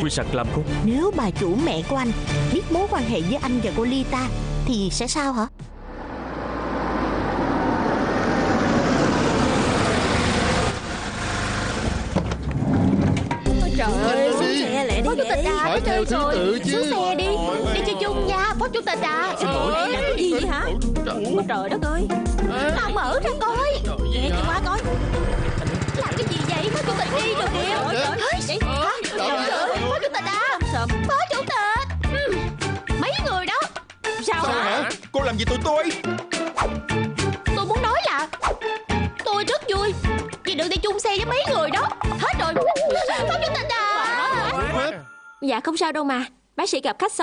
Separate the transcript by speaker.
Speaker 1: Winston,
Speaker 2: Nếu bà chủ mẹ của anh biết mối quan hệ với anh và cô Lita thì sẽ sao hả?
Speaker 3: Trời ơi, xuống xe lẹ đi.
Speaker 4: Phó chủ tịch à,
Speaker 3: Hỏi theo thứ tự chứ.
Speaker 4: xuống xe đi. Đi chơi chung nha, phó chủ tịch à.
Speaker 3: Xin lỗi, làm cái gì vậy hả? Ôi trời đất ơi.
Speaker 4: Nào mở ra coi.
Speaker 3: Nghe cho quá coi.
Speaker 4: Làm cái gì vậy? Phó chủ tịch đi rồi kìa. Trời ơi, phó chủ tịch à. Phó chủ tịch. Mấy người đó. Sao hả?
Speaker 5: Cô làm gì tụi tôi?
Speaker 4: Tôi muốn nói là tôi rất vui vì được đi chung xe với mấy người đó. Hết rồi. Phó chủ tịch à.
Speaker 3: Dạ không sao đâu mà. Bác sĩ gặp khách xong